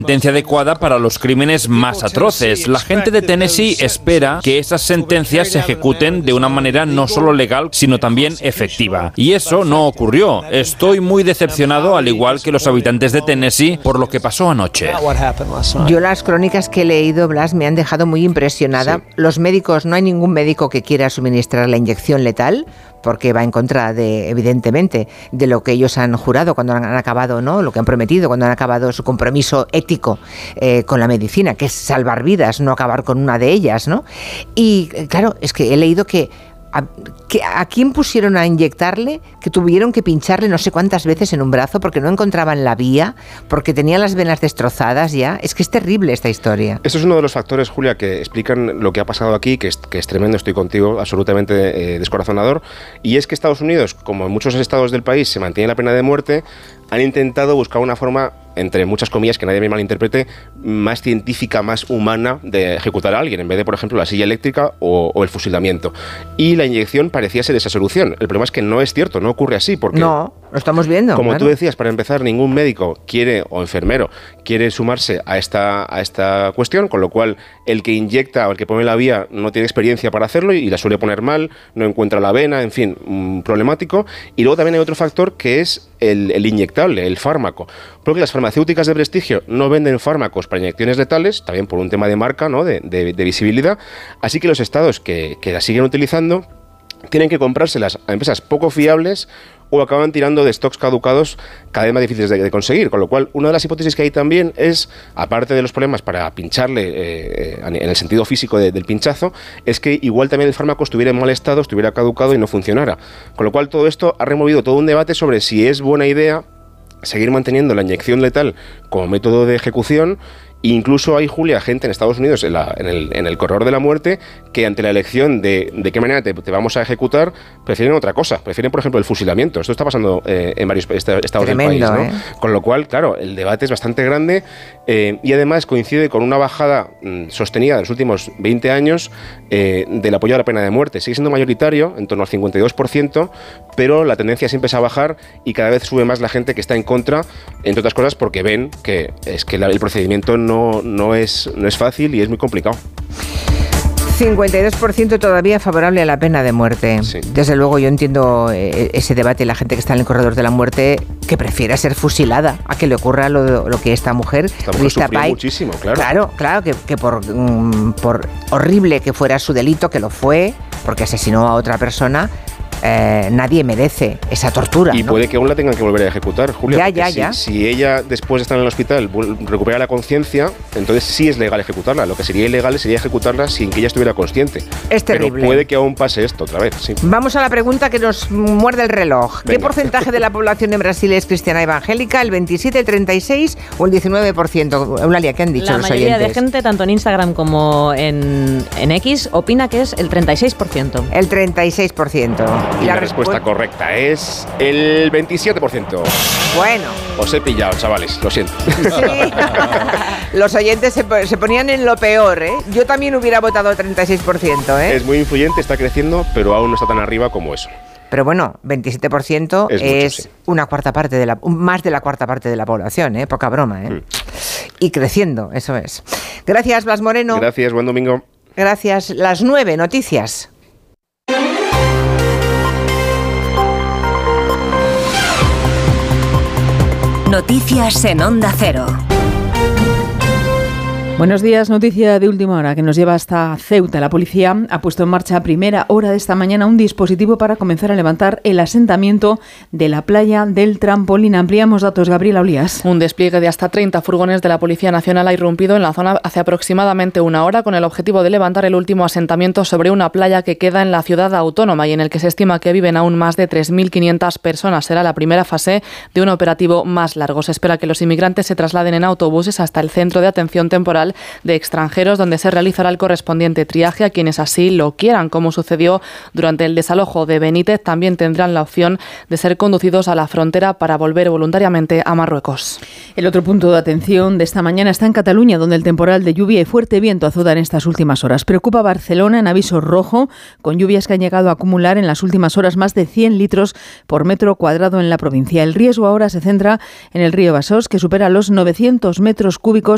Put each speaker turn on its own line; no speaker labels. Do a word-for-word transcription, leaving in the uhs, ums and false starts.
sentencia adecuada para los crímenes más atroces. La gente de Tennessee espera que esas sentencias se ejecuten de una manera no solo legal, sino también efectiva. Y eso no ocurrió. Estoy muy decepcionado, al igual que los habitantes de Tennessee, por lo que pasó anoche.
Yo las crónicas que he leído, Blas, me han dejado muy impresionada. Sí. Los médicos, no hay ningún médico que quiera suministrar la inyección letal, porque va en contra de, evidentemente, de lo que ellos han jurado cuando han acabado, ¿no? Lo que han prometido cuando han acabado su compromiso ético eh, con la medicina, que es salvar vidas, no acabar con una de ellas, ¿no? Y claro, es que he leído que A, que ¿a quién pusieron a inyectarle? Que tuvieron que pincharle no sé cuántas veces en un brazo porque no encontraban la vía, porque tenían las venas destrozadas ya. Es que es terrible esta historia.
Esto es uno de los factores, Julia, que explican lo que ha pasado aquí, que es, que es tremendo, estoy contigo, absolutamente eh, descorazonador. Y es que Estados Unidos, como en muchos estados del país se mantiene la pena de muerte, han intentado buscar una forma, entre muchas comillas, que nadie me malinterprete, más científica, más humana de ejecutar a alguien, en vez de, por ejemplo, la silla eléctrica o, o el fusilamiento. Y la inyección parecía ser esa solución. El problema es que no es cierto, no ocurre así, porque...
No, lo estamos viendo.
Como
claro.
tú decías, para empezar, ningún médico quiere, o enfermero, quiere sumarse a esta, a esta cuestión, con lo cual el que inyecta o el que pone la vía no tiene experiencia para hacerlo y la suele poner mal, no encuentra la vena, en fin, mmm, problemático. Y luego también hay otro factor que es el, el inyectable, el fármaco. Porque las farmacéuticas de prestigio no venden fármacos para inyecciones letales, también por un tema de marca, ¿no? de, de, de visibilidad. Así que los estados que, que las siguen utilizando tienen que comprárselas a empresas poco fiables o acaban tirando de stocks caducados cada vez más difíciles de, de conseguir. Con lo cual, una de las hipótesis que hay también es, aparte de los problemas para pincharle eh, en el sentido físico de, del pinchazo, es que igual también el fármaco estuviera en mal estado, estuviera caducado y no funcionara. Con lo cual, todo esto ha removido todo un debate sobre si es buena idea seguir manteniendo la inyección letal como método de ejecución. Incluso hay, Julia, gente en Estados Unidos, en, la, en, el, en el corredor de la muerte, que ante la elección de de qué manera te, te vamos a ejecutar, prefieren otra cosa. Prefieren, por ejemplo, el fusilamiento. Esto está pasando eh, en varios estados
Tremendo,
del país, ¿no?
¿eh?
Con lo cual, claro, el debate es bastante grande eh, y además coincide con una bajada mmm, sostenida en los últimos veinte años eh, del apoyo a la pena de muerte. Sigue siendo mayoritario, en torno al cincuenta y dos por ciento, pero la tendencia siempre es a bajar y cada vez sube más la gente que está en contra, entre otras cosas porque ven que es que la, el procedimiento no No, no, es, no es fácil y es muy complicado.
cincuenta y dos por ciento todavía favorable a la pena de muerte.
Sí.
Desde luego yo entiendo eh, ese debate, la gente que está en el corredor de la muerte que prefiere ser fusilada a que le ocurra lo, lo que esta mujer,
esta mujer
Krista
sufrió
Paik,
muchísimo, claro.
Claro, claro, que, que por, mm, por horrible que fuera su delito, que lo fue, porque asesinó a otra persona, Eh, nadie merece esa tortura.
Y
¿no?
puede que aún la tengan que volver a ejecutar, Julia.
Ya, ya,
si,
ya.
Si ella, después de estar en el hospital, recupera la conciencia, entonces sí es legal ejecutarla. Lo que sería ilegal sería ejecutarla sin que ella estuviera consciente.
Es terrible.
Pero puede que aún pase esto otra vez, sí.
Vamos a la pregunta que nos muerde el reloj.
Venga.
¿Qué porcentaje de la población en Brasil es cristiana evangélica? ¿El veintisiete, el treinta y seis o el diecinueve por ciento? Eulalia, ¿qué han dicho
la
los
mayoría
oyentes?
de gente, tanto en Instagram como en, en X, opina que es el treinta y seis por ciento.
El treinta y seis por ciento.
Y la, la respuesta respu- correcta es el veintisiete por ciento.
Bueno.
Os he pillado, chavales, lo siento.
Sí. Los oyentes se, se ponían en lo peor, ¿eh? Yo también hubiera votado el treinta y seis por ciento, ¿eh?
Es muy influyente, está creciendo, pero aún no está tan arriba como eso.
Pero bueno, veintisiete por ciento es, es mucho, sí. una cuarta parte de la, más de la cuarta parte de la población, ¿eh? Poca broma, ¿eh? Mm. Y creciendo, eso es. Gracias, Blas Moreno.
Gracias, buen domingo.
Gracias. Las nueve noticias.
Noticias en Onda Cero.
Buenos días, noticia de última hora que nos lleva hasta Ceuta. La policía ha puesto en marcha a primera hora de esta mañana un dispositivo para comenzar a levantar el asentamiento de la playa del Trampolín. Ampliamos datos, Gabriela Olías.
Un despliegue de hasta treinta furgones de la Policía Nacional ha irrumpido en la zona hace aproximadamente una hora con el objetivo de levantar el último asentamiento sobre una playa que queda en la ciudad autónoma y en el que se estima que viven aún más de tres mil quinientas personas. Será la primera fase de un operativo más largo. Se espera que los inmigrantes se trasladen en autobuses hasta el centro de atención temporal de extranjeros, donde se realizará el correspondiente triaje a quienes así lo quieran. Como sucedió durante el desalojo de Benítez, también tendrán la opción de ser conducidos a la frontera para volver voluntariamente a Marruecos.
El otro punto de atención de esta mañana está en Cataluña, donde el temporal de lluvia y fuerte viento azotan estas últimas horas. Preocupa a Barcelona en aviso rojo, con lluvias que han llegado a acumular en las últimas horas más de cien litros por metro cuadrado en la provincia. El riesgo ahora se centra en el río Besòs, que supera los novecientos metros cúbicos